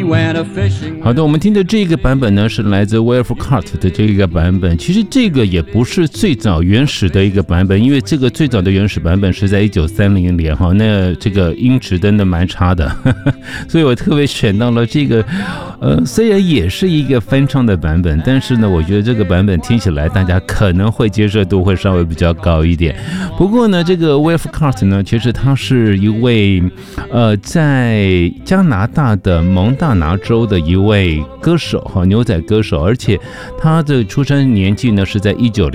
好的，我们听的这个版本呢是来自 Wolf Cart 的这个版本。其实这个也不是最早原始的一个版本，因为这个最早的原始版本是在1930年哈，那这个音质真的蛮差的，所以我特别选到了这个，虽然也是一个翻唱的版本，但是呢，我觉得这个版本听起来大家可能会接受度会稍微比较高一点。不过呢，这个 Wolf Cart 呢，其实他是一位在加拿大的蒙大拿州的一位歌手哈，牛仔歌手，而且他的出生年纪呢是在19